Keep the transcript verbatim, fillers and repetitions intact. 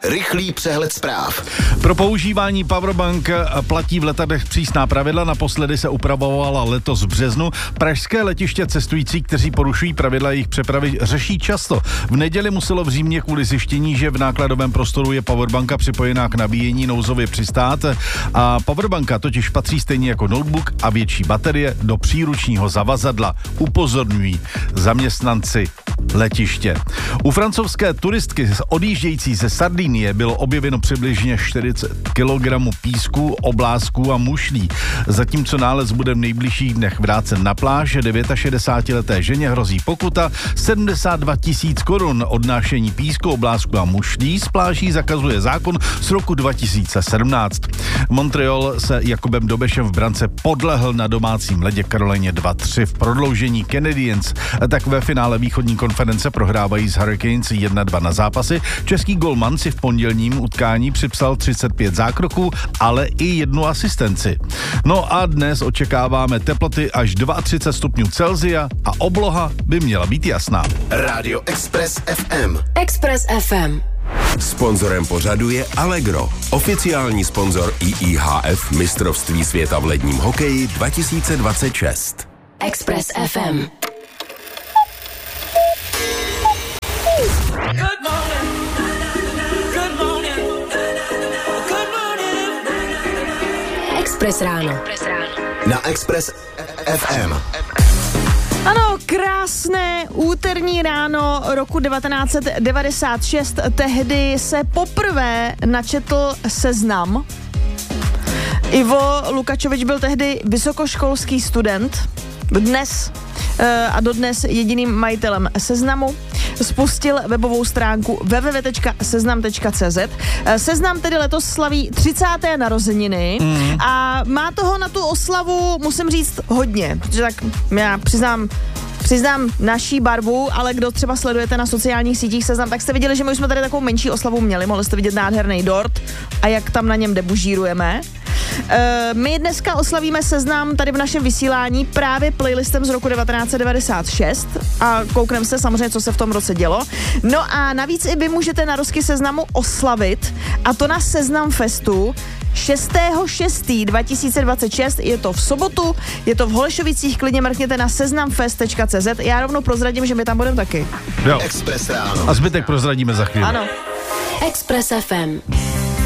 Rychlý přehled zpráv. Pro používání powerbank platí v letadlech přísná pravidla, naposledy se upravovala letos v březnu. Pražské letiště cestující, kteří porušují pravidla jejich přepravy, řeší často. V neděli muselo v Římě kvůli zjištění, že v nákladovém prostoru je powerbanka připojená k nabíjení nouzově přistát a powerbanka totiž patří stejně jako notebook a větší baterie do příručního zavazadla. Upozorňují zaměstnanci letiště. U francouzské turistky odjíždějící ze Sardinie bylo objeveno přibližně čtyřicet kilogramů písku, oblázků a mušlí. Zatímco nález bude v nejbližších dnech vrácen na pláž, šedesátidevítileté ženě hrozí pokuta sedmdesát dva tisíc korun. Odnášení písku, oblázku a mušlí z pláží zakazuje zákon z roku dva tisíce sedmnáct. Montreal se Jakubem Dobešem v brance podlehl na domácím ledě Karolině dva tři v prodloužení. Canadiens tak ve finále východní konference prohrávají s Hurricanes jedna dva na zápasy. Český golman si v pondělním utkání připsal třicet pět zákroků, ale i jednu asistenci. No a dnes očekáváme teploty až třicet dva stupňů Celsia a obloha by měla být jasná. Rádio Express ef em. Express ef em. Sponzorem pořadu je Allegro, oficiální sponzor I I H F mistrovství světa v ledním hokeji dva tisíce dvacet šest. Express ef em. Express ráno. Na Express ef em. Ano, krásné úterní ráno roku devatenáct set devadesát šest. Tehdy se poprvé načetl Seznam. Ivo Lukačovič byl tehdy vysokoškolský student. Dnes a dodnes jediným majitelem Seznamu. Spustil webovou stránku w w w tečka seznam tečka c z. Seznam tedy letos slaví třicáté narozeniny mm. a má toho na tu oslavu, musím říct, hodně. Protože tak já přiznám, Přiznám naší barvu, ale kdo třeba sledujete na sociálních sítích Seznam, tak jste viděli, že my už jsme tady takovou menší oslavu měli. Mohli jste vidět nádherný dort a jak tam na něm debužírujeme. Uh, my dneska oslavíme Seznam tady v našem vysílání právě playlistem z roku devatenáct set devadesát šest a koukneme se samozřejmě, co se v tom roce dělo. No a navíc i vy můžete na rozky Seznamu oslavit, a to na Seznam Festu šestého šestého dva tisíce dvacet šest. Je to v sobotu, je to v Holešovicích, klidně mrkněte na seznamfest tečka c z. Já rovnou prozradím, že my tam budeme taky. Jo. Express ráno. A zbytek prozradíme za chvíli. Ano. Express ef em.